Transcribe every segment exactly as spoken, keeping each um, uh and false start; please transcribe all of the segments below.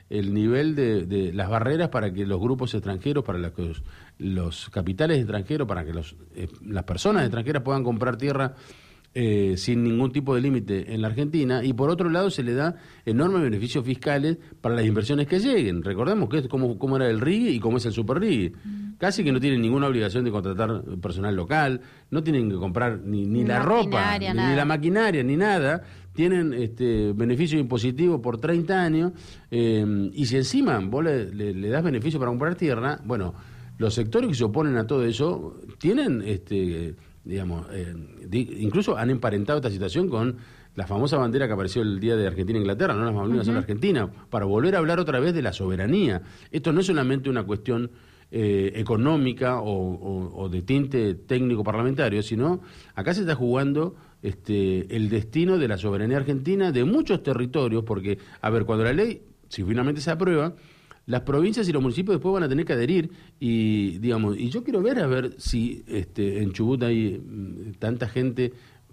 el nivel de, de las barreras para que los grupos extranjeros, para los, los capitales extranjeros, para que los, eh, las personas extranjeras puedan comprar tierra Eh, sin ningún tipo de límite en la Argentina, y por otro lado se le da enormes beneficios fiscales para las inversiones que lleguen. Recordemos que es como, como era el R I G y cómo es el Super R I G. Mm. Casi que no tienen ninguna obligación de contratar personal local, no tienen que comprar ni, ni la ropa, ni, ni la maquinaria, ni nada. Tienen este beneficio impositivo por treinta años, eh, y si encima vos le, le, le das beneficio para comprar tierra, bueno, los sectores que se oponen a todo eso tienen... este digamos, eh, di, incluso han emparentado esta situación con la famosa bandera que apareció el día de Argentina e Inglaterra, no las Malvinas, uh-huh. son Argentina, para volver a hablar otra vez de la soberanía. Esto no es solamente una cuestión eh, económica o, o, o de tinte técnico parlamentario, sino acá se está jugando este, el destino de la soberanía argentina de muchos territorios, porque, a ver, cuando la ley, si finalmente se aprueba, las provincias y los municipios después van a tener que adherir y digamos y yo quiero ver a ver si este en Chubut hay tanta gente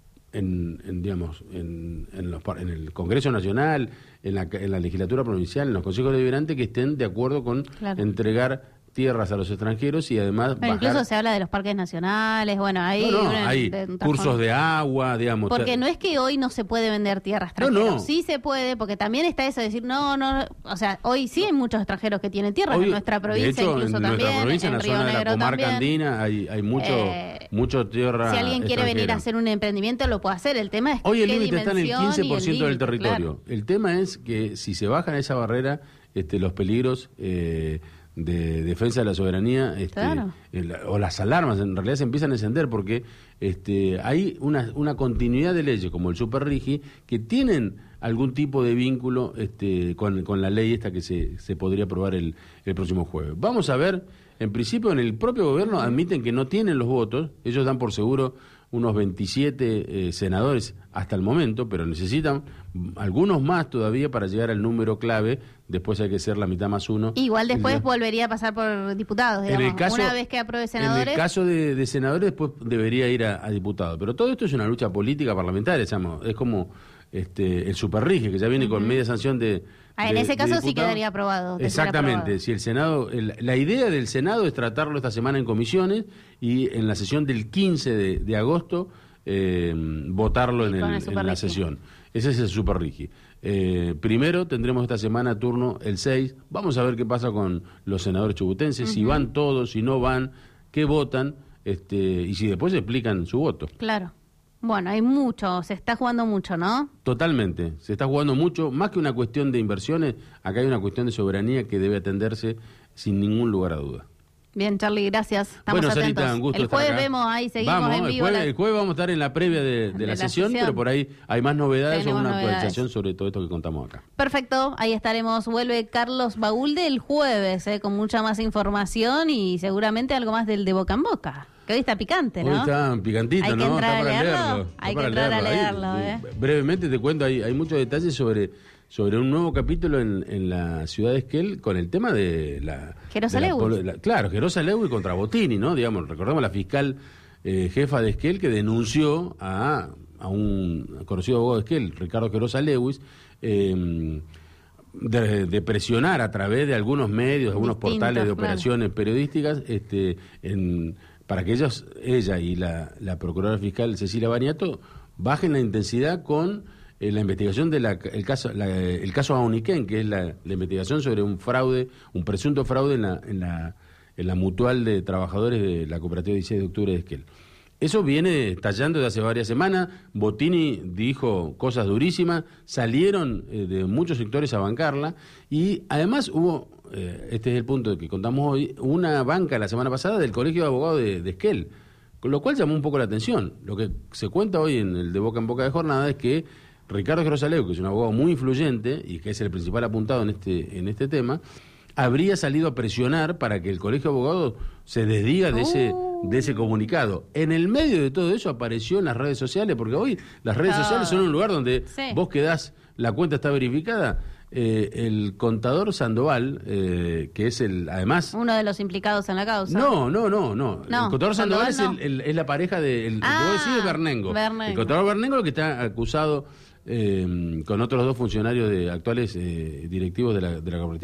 en, en digamos en, en, los, en el Congreso Nacional, en la, en la legislatura provincial, en los consejos deliberantes, que estén de acuerdo con claro. entregar tierras a los extranjeros y además pero bajar... incluso se habla de los parques nacionales, bueno, hay, no, no, una, hay de, cursos de agua, digamos. Porque no es que hoy no se puede vender tierra extranjera, no, no. sí se puede, porque también está eso de decir, no, no, o sea, hoy sí hay muchos extranjeros que tienen tierra, hoy, en nuestra provincia de hecho, incluso en también, nuestra provincia, en, en la Río zona Negro de la comarca también. andina hay, hay mucho, eh, mucho tierra si alguien quiere venir a hacer un emprendimiento lo puede hacer, el tema es hoy el qué límite está en el quince por ciento el del territorio, claro. el tema es que si se bajan esa barrera, este, los peligros... Eh, de defensa de la soberanía este, claro. el, o las alarmas en realidad se empiezan a encender porque este, hay una, una continuidad de leyes como el Super R I G I que tienen algún tipo de vínculo este, con, con la ley esta que se, se podría aprobar el, el próximo jueves. Vamos a ver, en principio en el propio gobierno admiten que no tienen los votos, ellos dan por seguro unos veintisiete eh, senadores hasta el momento, pero necesitan algunos más todavía para llegar al número clave, después hay que ser la mitad más uno. Igual después volvería a pasar por diputados, digamos, en el caso, una vez que apruebe senadores. En el caso de, de senadores después debería ir a, a diputados, pero todo esto es una lucha política parlamentaria, digamos, es como este el Super R I G I, que ya viene uh-huh. con media sanción de... Ah, en de, ese caso sí quedaría aprobado. Exactamente, aprobado. Si el Senado, el, la idea del Senado es tratarlo esta semana en comisiones y en la sesión del quince de, de agosto eh, votarlo en, el, en la sesión. Ese es el Super R I G I. Eh, primero tendremos esta semana turno el seis, vamos a ver qué pasa con los senadores chubutenses, uh-huh. si van todos, si no van, qué votan, este, y si después explican su voto. Claro. Bueno, hay mucho, se está jugando mucho, ¿no? Totalmente, se está jugando mucho, más que una cuestión de inversiones, acá hay una cuestión de soberanía que debe atenderse sin ningún lugar a duda. Bien, Charly, gracias. Estamos bueno, atentos. Sarita, un gusto el jueves estar acá. vemos ahí, seguimos vamos, en el vivo. Jueves, la... El jueves vamos a estar en la previa de, de, de la, la sesión, sesión, pero por ahí hay más novedades o una novedades. actualización sobre todo esto que contamos acá. Perfecto, ahí estaremos. Vuelve Carlos Baúlde el jueves, eh, con mucha más información y seguramente algo más del de boca en boca. Que hoy está picante, ¿no? Hoy está picantito, ¿no? Está para leerlo. Hay que entrar a leerlo. Ahí, ¿eh? Brevemente te cuento, hay, hay muchos detalles sobre, sobre un nuevo capítulo en, en la ciudad de Esquel con el tema de la... Gerosa Lewis. Claro, Gerosa Lewis contra Bottini, ¿no? Digamos, recordemos la fiscal eh, jefa de Esquel que denunció a, a un conocido abogado de Esquel, Ricardo Gerosa Lewis, eh, De, de presionar a través de algunos medios, de algunos Distintos, portales de operaciones claro. periodísticas, este, en, para que ellos, ella y la, la procuradora fiscal Cecilia Baniato bajen la intensidad con eh, la investigación del el caso la, el caso Auniquén, que es la, la investigación sobre un fraude, un presunto fraude en la, en la, en la mutual de trabajadores de la cooperativa dieciséis de octubre de Esquel. Eso viene estallando desde hace varias semanas. Bottini dijo cosas durísimas, salieron eh, de muchos sectores a bancarla y además hubo, eh, este es el punto que contamos hoy, una banca la semana pasada del Colegio de Abogados de, de Esquel, con lo cual llamó un poco la atención. Lo que se cuenta hoy en el de boca en boca de jornada es que Ricardo Gerosa Lewis, que es un abogado muy influyente y que es el principal apuntado en este, en este tema, habría salido a presionar para que el Colegio de Abogados se desdiga de ese... Uh. de ese comunicado. En el medio de todo eso apareció en las redes sociales, porque hoy las redes oh. sociales son un lugar donde sí. vos quedás, la cuenta está verificada. Eh, el contador Sandoval, eh, que es el, además... Uno de los implicados en la causa. No, no, no, no. no el contador Sandoval, Sandoval es, no. el, el, es la pareja de... El, ah, el que vos decís es Bernengo. Bernengo. El contador Bernengo, que está acusado eh, con otros dos funcionarios de actuales eh, directivos de la, de la cooperativa